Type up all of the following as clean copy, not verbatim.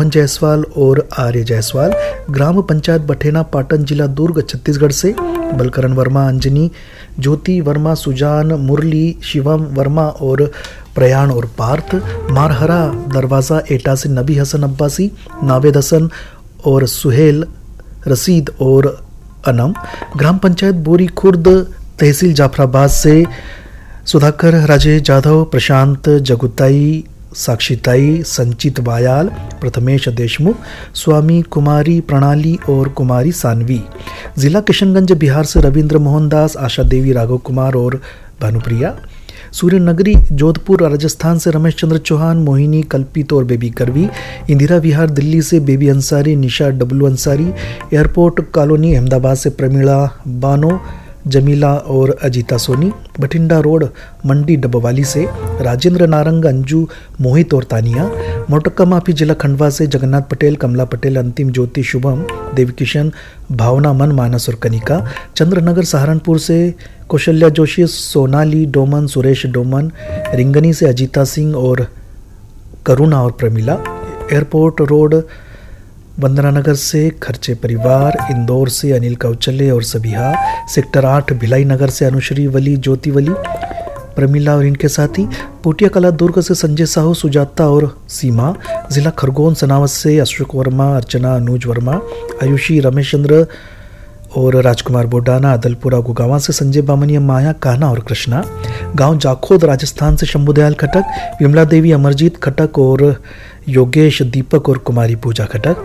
मोहन जायसवाल और आर्य जायसवाल। ग्राम पंचायत बठेना पाटन, जिला दुर्ग, छत्तीसगढ़ से बलकरण वर्मा, अंजनी, ज्योति वर्मा, सुजान, मुरली, शिवम वर्मा और प्रयाण और पार्थ। मारहरा दरवाज़ा एटा से नबी हसन अब्बासी, नावेद हसन और सुहेल रसीद और अनम। ग्राम पंचायत बोरी खुर्द, तहसील जाफराबाद से सुधाकर राजे जाधव, प्रशांत जगुताई, साक्षीताई, संचित वायाल, प्रथमेश देशमुख, स्वामी कुमारी प्रणाली और कुमारी सानवी। जिला किशनगंज बिहार से रविंद्र मोहन दास, आशा देवी, राघव कुमार और भानुप्रिया। सूर्यनगरी जोधपुर राजस्थान से रमेश चंद्र चौहान, मोहिनी, कल्पित और बेबी करवी। इंदिरा विहार दिल्ली से बेबी अंसारी, निशा W Ansari. Airport colony Ahmedabad से प्रमीला बानो, जमीला और अजीता सोनी। बठिंडा रोड मंडी डब्बावाली से राजेंद्र नारंग, अंजू, मोहित और तानिया। मोटक्का माफी जिला खंडवा से जगन्नाथ पटेल, कमला पटेल, अंतिम ज्योति, शुभम, देवकिशन, भावना, मन, मानस और कनिका। चंद्रनगर सहारनपुर से कौशल्या जोशी, सोनाली डोमन, सुरेश डोमन। रिंगनी से अजीता सिंह और करुणा और प्रमिला। एयरपोर्ट रोड वंदनानगर से खर्चे परिवार। इंदौर से अनिल कौचले और सबिहा। सेक्टर 8 भिलाई नगर से अनुश्री वली, ज्योति वली, प्रमिला और इनके साथी। पोटिया कला दुर्ग से संजय साहू, सुजाता और सीमा। जिला खरगोन सनावत से अशोक वर्मा, अर्चना, अनुज वर्मा, आयुषी, रमेश चंद्र और राजकुमार बोडाना। अदलपुरा गुगावा से संजय बामनिया, माया, कान्हा और कृष्णा। गांव जाखोद राजस्थान से शंभुदयाल खटक, विमला देवी, अमरजीत खटक और योगेश, दीपक और कुमारी पूजा खटक।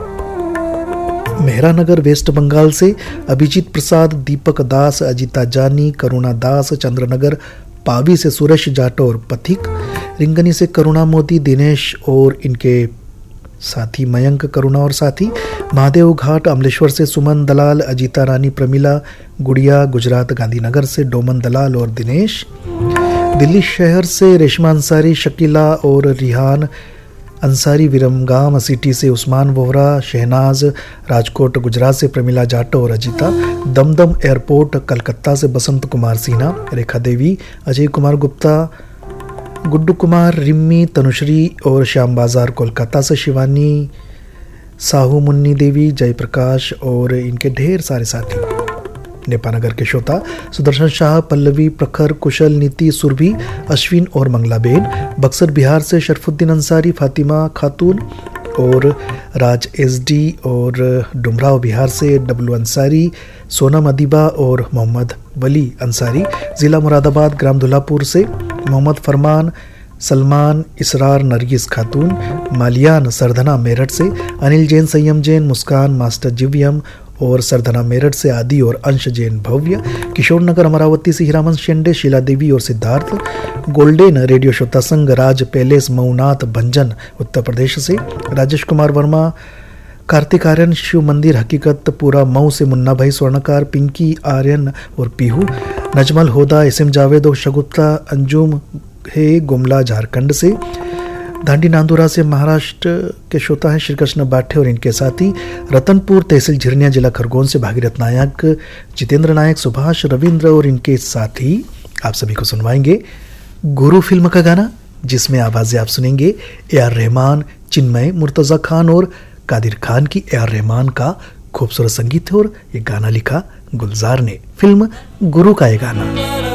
मेहरानगर वेस्ट बंगाल से अभिजीत प्रसाद, दीपक दास, अजिता जानी, करुणा दास। चंद्रनगर पावी से सुरेश जाटो और पथिक। रिंगनी से करुणा मोदी, दिनेश और इनके साथी मयंक, करुणा और साथी। महादेव घाट अमलेश्वर से सुमन दलाल, अजीता रानी, प्रमिला, गुड़िया। गुजरात गांधीनगर से डोमन दलाल और दिनेश। दिल्ली शहर से रेशमा अंसारी, शकीला और रिहान अंसारी। विरमगाम सिटी से उस्मान वोहरा, शहनाज। राजकोट गुजरात से प्रमिला जाटो और अजीता। दमदम एयरपोर्ट कलकत्ता से बसंत कुमार सिन्हा, रेखा देवी, अजय कुमार गुप्ता, गुड्डू कुमार, रिम्मी, तनुश्री और श्याम बाजार कोलकाता से शिवानी साहू, मुन्नी देवी, जयप्रकाश और इनके ढेर सारे साथी। नेपानगर के श्रोता सुदर्शन शाह, पल्लवी, प्रखर, कुशल, नीति, सुरभि, अश्विन और मंगलाबेन। बक्सर बिहार से शरफुद्दीन अंसारी, फातिमा खातून और राज एसडी। और डुमराव बिहार से डब्लू अंसारी, सोनम अदीबा और मोहम्मद वली अंसारी। ज़िला मुरादाबाद ग्राम दुल्हापुर से मोहम्मद फरमान, सलमान, इसरार, नरगिस खातून। मालियान सरधना मेरठ से अनिल जैन, संयम जैन, मुस्कान, मास्टर जिव्यम और सरधना मेरठ से आदि और अंश जैन भव्य। किशोरनगर अमरावती से हीरामन शेंडे, शीला देवी और सिद्धार्थ। गोल्डन रेडियो श्रोता संघ राज पैलेस मऊनाथ भंजन उत्तर प्रदेश से राजेश कुमार वर्मा। कार्तिक आर्यन, शिव मंदिर हकीकत पूरा मऊ से मुन्ना भाई स्वर्णकार, पिंकी आर्यन और पीहू। नजमल होदा, एसएम जावेद और शगुफ्ता, अंजुम है गुमला झारखंड से। दांडी नांदुरा से महाराष्ट्र के श्रोता हैं श्रीकृष्ण बाठे और इनके साथी। रतनपुर तहसील झिरनिया जिला खरगोन से भागीरथ नायक, जितेंद्र नायक, सुभाष, रविंद्र और इनके साथी आप सभी को सुनवाएंगे गुरु फिल्म का गाना, जिसमें आवाजें आप सुनेंगे ए.आर. रहमान, चिन्मय, मुर्तजा खान और कादिर खान की। ए.आर. रहमान का खूबसूरत संगीत है और ये गाना लिखा गुलजार ने। फिल्म गुरु का ये गाना।